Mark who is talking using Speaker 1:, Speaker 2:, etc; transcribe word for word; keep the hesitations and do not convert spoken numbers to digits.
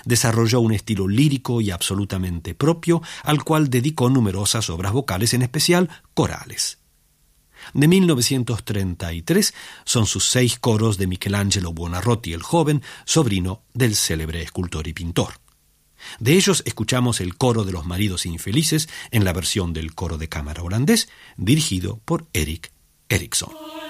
Speaker 1: desarrolló un estilo lírico y absolutamente propio, al cual dedicó numerosas obras vocales, en especial corales. De mil novecientos treinta y tres son sus seis coros de Michelangelo Buonarroti el joven, sobrino del célebre escultor y pintor. De ellos escuchamos el coro de los maridos infelices en la versión del coro de cámara holandés, dirigido por Erik Erikson.